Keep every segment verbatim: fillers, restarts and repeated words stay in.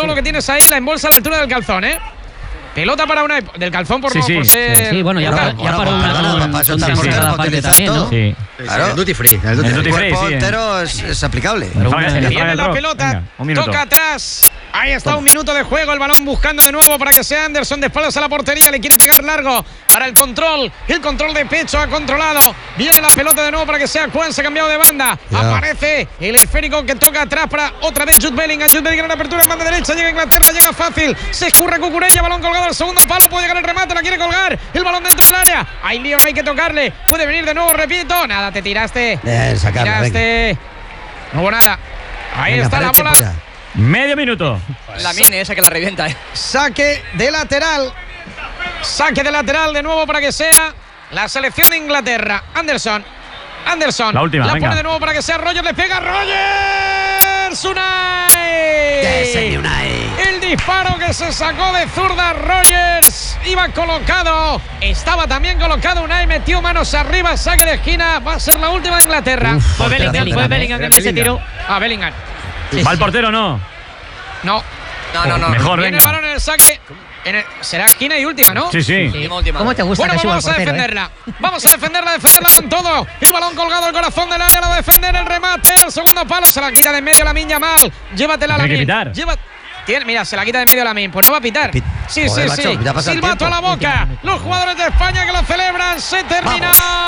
todo lo que tienes ahí, la embolsa a la altura del calzón, ¿eh? Pelota para Unai, del calzón por, sí, no, sí. por ser… Sí, sí, bueno, ya, Bueno, para, bueno, ya para bueno, una bueno, con, para eso con está el tercera portero, parte para también, ¿no? Sí. Claro. El duty free. El duty El free. duty El free, cuerpo sí. entero es, es aplicable. Pero una- Tiene Paga el la rock. pelota, Venga, un minuto. toca atrás. Ahí está, un minuto de juego, el balón buscando de nuevo para que sea Anderson de espaldas a la portería, le quiere pegar largo para el control, el control de pecho ha controlado, viene la pelota de nuevo para que sea Juan, se ha cambiado de banda, Ya. aparece el esférico que toca atrás para otra vez Jude Bellingham, Jude Bellingham en la apertura en banda derecha, llega Inglaterra, llega fácil, se escurre Cucurella, balón colgado al segundo palo, puede llegar el remate, la quiere colgar, el balón dentro del área, hay lío, hay que tocarle, puede venir de nuevo, repito, nada, te tiraste, Eh, sacarla, tiraste, no hubo nada, ahí Venga, está la para bola. allá. Medio minuto. La mine esa que la revienta, ¿eh? Saque de lateral. Saque de lateral de nuevo para que sea la selección de Inglaterra. Anderson. Anderson. La última, La venga. pone de nuevo para que sea Rogers. Le pega Rogers. Unai. Ese Unai. El disparo que se sacó de zurda Rogers. Iba colocado. Estaba también colocado Unai. Metió manos arriba. Saque de esquina. Va a ser la última de Inglaterra. Uf, Fue portero Bellingham, fue Bellingham, Bellingham eh. en ese Bellingham. tiro. A Bellingham. ¿Va el portero o no? No. No, no, no. Mejor, Viene el venga. balón en el saque. En el- será esquina y última, ¿no? Sí, sí. Última, última. ¿Cómo te gusta Bueno, que suba el vamos a portero, eh? defenderla. Vamos a defenderla, defenderla con todo. El balón colgado al corazón del área, la defender, el remate, el segundo palo, se la quita de en medio la Miña mal. Llévatela a la Tiene que Min. pitar. Lleva... Tiene- Mira, se la quita de en medio la Min. Pues no va a pitar. Pit- Sí, Joder, sí, macho, sí. ya pasa el Silbato a la tiempo. boca. Los jugadores de España que lo celebran. Se terminó.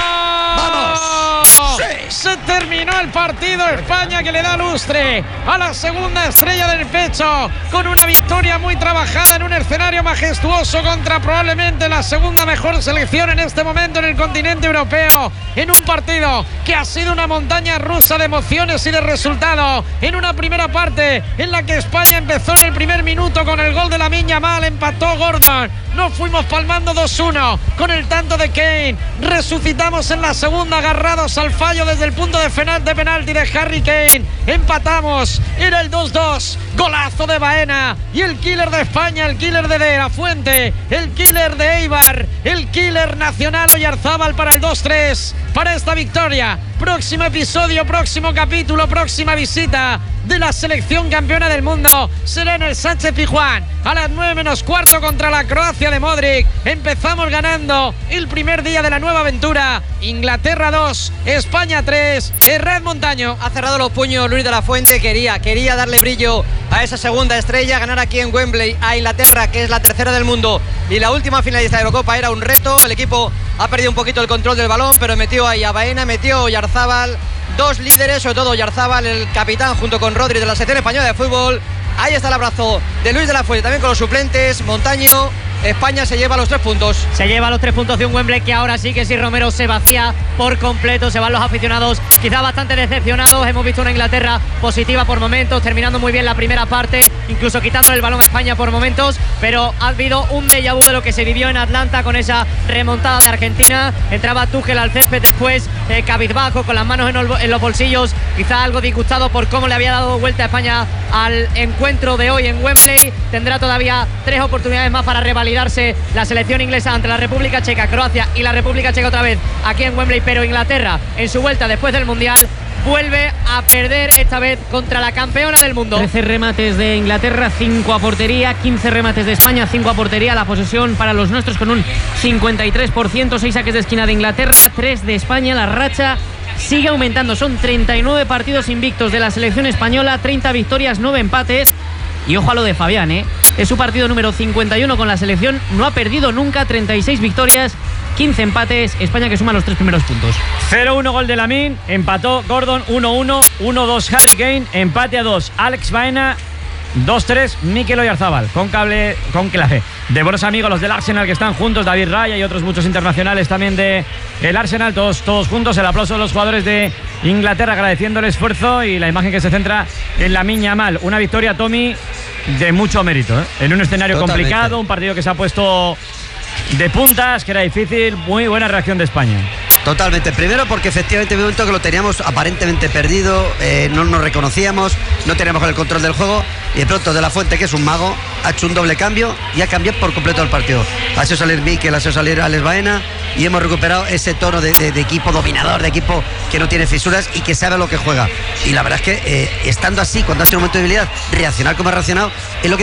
¡Vamos! ¡Sí! Se terminó el partido. España que le da lustre a la segunda estrella del pecho con una victoria muy trabajada en un escenario majestuoso contra probablemente la segunda mejor selección en este momento en el continente europeo, en un partido que ha sido una montaña rusa de emociones y de resultados, en una primera parte en la que España empezó en el primer minuto con el gol de la Miña mal, empató Gordon, nos fuimos palmando dos uno con el tanto de Kane, resucitamos en la segunda agarrados al fallo desde el punto de penal- de penalti de Harry Kane, empatamos, era el dos dos, golazo de Baena y el killer de España, el killer de De La Fuente, el killer de Eibar, el killer nacional Oyarzábal para el dos tres, para esta victoria. Próximo episodio, próximo capítulo, próxima visita de la selección campeona del mundo será en el Sánchez Pizjuán a las nueve menos cuarto contra la Croacia de Modric. Empezamos ganando el primer día de la nueva aventura. Inglaterra dos, España tres. Herrad Montaño. Ha cerrado los puños Luis de la Fuente, quería, quería darle brillo a esa segunda estrella, ganar aquí en Wembley a Inglaterra, que es la tercera del mundo y la última finalista de la Eurocopa era un reto. El equipo ha perdido un poquito el control del balón, pero metió ahí a Baena, metió a Oyarzábal, dos líderes, sobre todo Oyarzábal, el capitán junto con Rodri de la selección española de fútbol. Ahí está el abrazo de Luis de la Fuente, también con los suplentes. Montaño, España se lleva los tres puntos. Se lleva los tres puntos de un Wembley que ahora sí que si Romero se vacía por completo, se van los aficionados quizá bastante decepcionados. Hemos visto una Inglaterra positiva por momentos, terminando muy bien la primera parte, incluso quitando el balón a España por momentos, pero ha habido un déjà vu de lo que se vivió en Atlanta con esa remontada de Argentina. Entraba Tuchel al césped después, eh, cabizbajo, con las manos en, el, en los bolsillos, quizá algo disgustado por cómo le había dado vuelta a España al encuentro de hoy en Wembley. Tendrá todavía tres oportunidades más para revalidar la selección inglesa ante la República Checa, Croacia y la República Checa otra vez aquí en Wembley, pero Inglaterra en su vuelta después del Mundial vuelve a perder esta vez contra la campeona del mundo. trece remates de Inglaterra, cinco a portería, quince remates de España, cinco a portería. La posesión para los nuestros con un cincuenta y tres por ciento, seis saques de esquina de Inglaterra, tres de España. La racha sigue aumentando, son treinta y nueve partidos invictos de la selección española, treinta victorias, nueve empates. Y ojo a lo de Fabián, ¿eh? Es su partido número cincuenta y uno con la selección, no ha perdido nunca, treinta y seis victorias, quince empates. España que suma los tres primeros puntos. cero uno gol de Lamine, empató Gordon uno uno, uno dos Harry Kane, empate a dos Alex Baena, dos tres Mikel Oyarzábal, con cable, con clave. De buenos amigos los del Arsenal que están juntos, David Raya y otros muchos internacionales también de el Arsenal, todos, todos juntos. El aplauso de los jugadores de Inglaterra agradeciendo el esfuerzo y la imagen que se centra en la Miña mal. Una victoria, Tommy, de mucho mérito, ¿eh? En un escenario Totalmente. complicado, un partido que se ha puesto de puntas, que era difícil. Muy buena reacción de España. Totalmente. Primero porque efectivamente en un momento que lo teníamos aparentemente perdido, eh, no nos reconocíamos, no teníamos el control del juego y de pronto De La Fuente, que es un mago, ha hecho un doble cambio y ha cambiado por completo el partido. Ha hecho salir Mikel, ha hecho salir Alex Baena y hemos recuperado ese tono de, de, de equipo dominador, de equipo que no tiene fisuras y que sabe lo que juega. Y la verdad es que eh, estando así, cuando ha sido un momento de debilidad, reaccionar como ha reaccionado es lo que